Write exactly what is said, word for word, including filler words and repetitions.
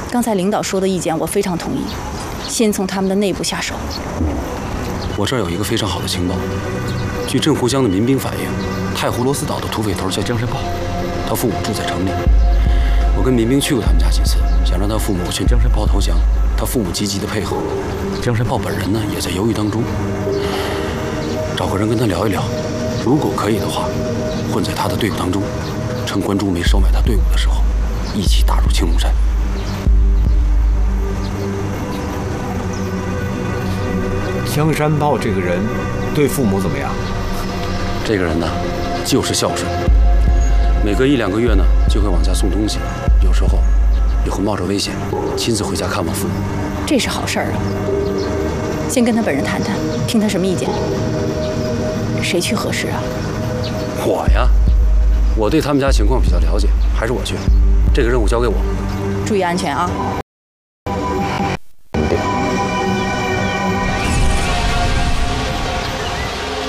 刚才领导说的意见我非常同意，先从他们的内部下手。 我这儿有一个非常好的情报，据镇湖乡的民兵反映，太湖罗斯岛的土匪头叫江山炮，他父母住在城里。我跟民兵去过他们家几次，想让他父母劝江山炮投降，他父母积极的配合。江山炮本人呢，也在犹豫当中。找个人跟他聊一聊，如果可以的话，混在他的队伍当中，趁关珠梅收买他队伍的时候，一起打入青龙山。 江山炮这个人对父母怎么样？ 这个人呢，就是孝顺。每隔一两个月呢，就会往家送东西，有时候也会冒着危险亲自回家看望父母。 这是好事儿啊！先跟他本人谈谈，听他什么意见。谁去合适啊？ 我呀，我对他们家情况比较了解，还是我去。这个任务交给我， 注意安全啊！